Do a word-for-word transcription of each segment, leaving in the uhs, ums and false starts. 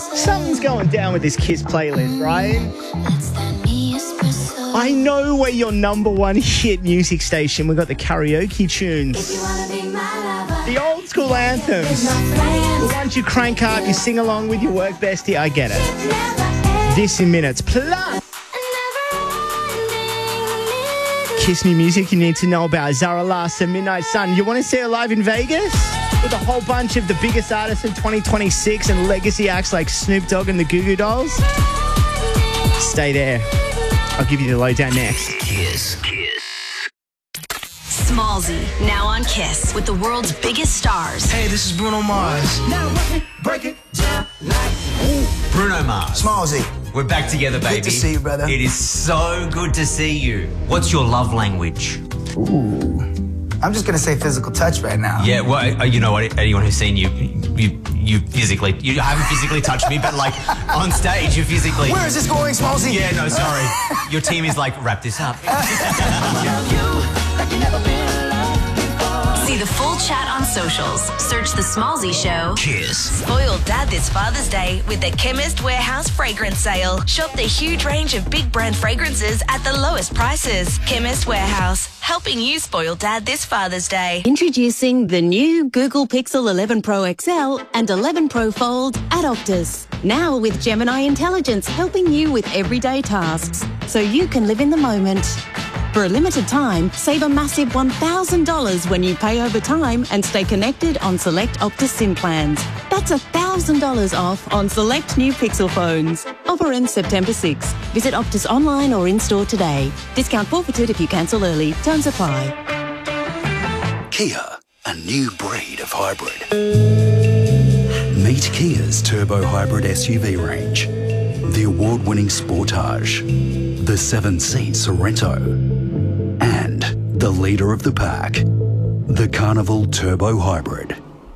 Something's going down with this Kiss playlist, right? I know we're your number one hit music station. We've got the karaoke tunes, the old school anthems, the ones you crank up, you sing along with your work bestie. I get it. This in minutes. Plus, Kiss Me music you need to know about. Zara Larsson, Midnight Sun. You want to see her live in Vegas? With a whole bunch of the biggest artists in twenty twenty-six and legacy acts like Snoop Dogg and the Goo Goo Dolls? Stay there. I'll give you the lowdown next. Kiss. Kiss. Smallzy, now on Kiss with the world's biggest stars. Hey, this is Bruno Mars. Now break it down like Ooh, Bruno Mars. Smallzy. We're back together, baby. Good to see you, brother. It is so good to see you. What's your love language? Ooh. I'm just going to say physical touch right now. Yeah, well, you know what? Anyone who's seen you, you, you physically, you haven't physically touched me, but like on stage, you physically. Where is this going, Smallzy? Yeah, no, sorry. Your team is like, wrap this up. See the full chat on socials. Search The Smallzy Show. Kiss. Spoil Dad this Father's Day with the Chemist Warehouse fragrance sale. Shop the huge range of big brand fragrances at the lowest prices. Chemist Warehouse, helping you spoil Dad this Father's Day. Introducing the new Google Pixel eleven Pro X L and eleven Pro Fold at Optus. Now with Gemini Intelligence helping you with everyday tasks, so you can live in the moment. For a limited time, save a massive one thousand dollars when you pay over time and stay connected on select Optus SIM plans. That's one thousand dollars off on select new Pixel phones. Offer ends September sixth. Visit Optus online or in-store today. Discount forfeited if you cancel early. Terms apply. Kia, a new breed of hybrid. Meet Kia's turbo hybrid S U V range. The award-winning Sportage, the seven-seat Sorento, and the leader of the pack, the Carnival Turbo Hybrid.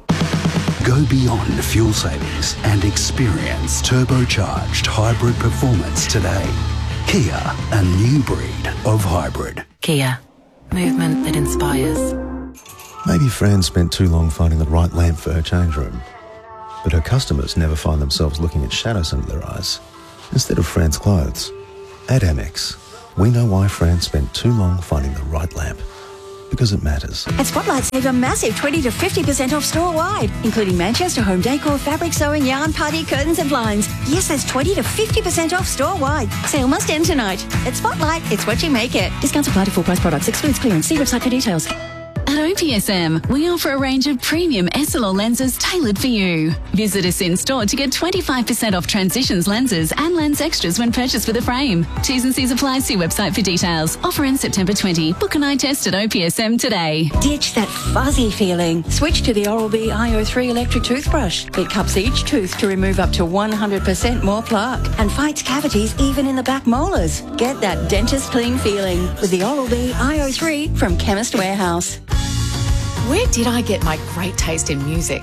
Go beyond fuel savings and experience turbocharged hybrid performance today. Kia, a new breed of hybrid. Kia, movement that inspires. Maybe Fran spent too long finding the right lamp for her change room, but her customers never find themselves looking at shadows under their eyes instead of Fran's clothes. At Amex, we know why Fran spent too long finding the right lamp. Because it matters. At Spotlight, save a massive twenty to fifty percent off store-wide, including Manchester home decor, fabric sewing, yarn, party, curtains and blinds. Yes, that's twenty to fifty percent off store-wide. Sale must end tonight. At Spotlight, it's what you make it. Discounts apply to full-price products. Excludes clearance. See website for details. At O P S M, we offer a range of premium S L R lenses tailored for you. Visit us in store to get twenty-five percent off Transitions lenses and lens extras when purchased with a frame. T's and C's apply. See website for details. Offer ends September twentieth. Book an eye test at O P S M today. Ditch that fuzzy feeling. Switch to the Oral-B I O three electric toothbrush. It cups each tooth to remove up to one hundred percent more plaque and fights cavities even in the back molars. Get that dentist clean feeling with the Oral-B I O three from Chemist Warehouse. Where did I get my great taste in music?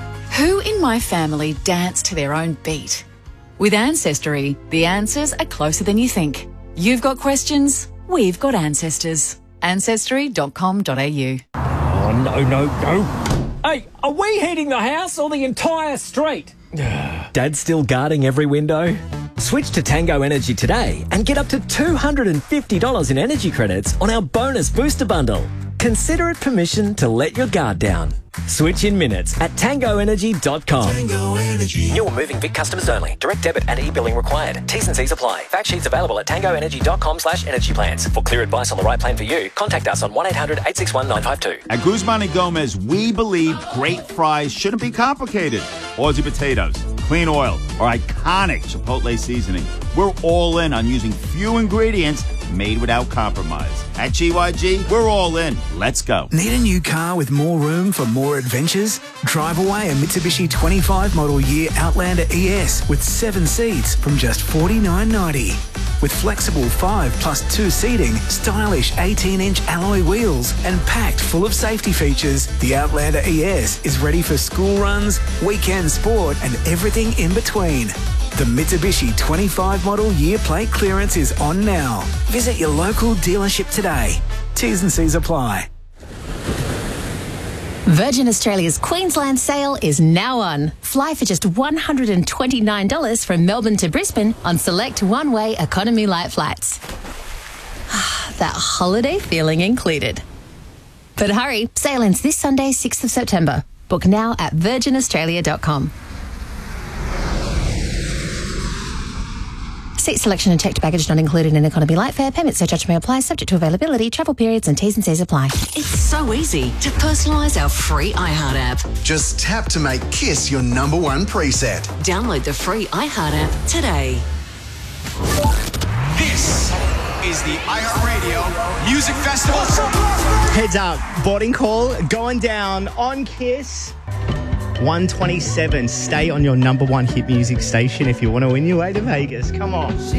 Who in my family danced to their own beat? With Ancestry, the answers are closer than you think. You've got questions, we've got ancestors. ancestry dot com dot a u. Oh, no, no, no. Hey, are we heating the house or the entire street? Dad's still guarding every window? Switch to Tango Energy today and get up to two hundred fifty dollars in energy credits on our bonus booster bundle. Consider it permission to let your guard down. Switch in minutes at tango energy dot com. Tango Energy. New or moving Vic customers only. Direct debit and e-billing required. T's and C's apply. Fact sheets available at tango energy dot com slash energy plans. For clear advice on the right plan for you, contact us on one eight hundred eight six one nine five two. At Guzman and Gomez, we believe great fries shouldn't be complicated. Aussie potatoes, clean oil, or iconic Chipotle seasoning. We're all in on using few ingredients made without compromise. At G Y G, we're all in. Let's go. Need a new car with more room for more adventures? Drive away a Mitsubishi twenty-five model year Outlander E S with seven seats from just forty-nine ninety. With flexible five plus two seating, stylish eighteen inch alloy wheels, and packed full of safety features, the Outlander E S is ready for school runs, weekend sport, and everything in between. The Mitsubishi twenty-five model year plate clearance is on now. Visit your local dealership today. T's and C's apply. Virgin Australia's Queensland sale is now on. Fly for just one hundred twenty-nine dollars from Melbourne to Brisbane on select one-way economy light flights. That holiday feeling included. But hurry, sale ends this Sunday, sixth of September. Book now at virgin australia dot com. Seat selection and checked baggage not included in economy light fare. Payment surcharge may apply, subject to availability, travel periods and T's and C's apply. It's so easy to personalise our free iHeart app. Just tap to make KISS your number one preset. Download the free iHeart app today. This is the iHeartRadio Music Festival. Heads up, boarding call going down on KISS. one twenty-seven. Stay on your number one hit music station if you want to win your way to Vegas. Come on.